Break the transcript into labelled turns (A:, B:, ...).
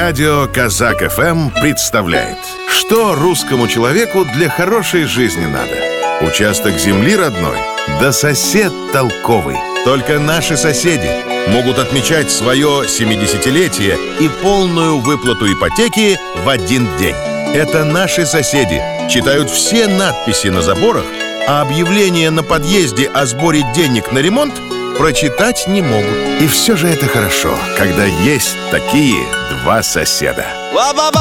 A: Радио Казак ФМ представляет, что русскому человеку для хорошей жизни надо. Участок земли родной, да сосед толковый. Только наши соседи могут отмечать свое 70-летие и полную выплату ипотеки в один день. Это наши соседи читают все надписи на заборах, а объявления на подъезде о сборе денег на ремонт прочитать не могут. И все же это хорошо, когда есть такие два соседа.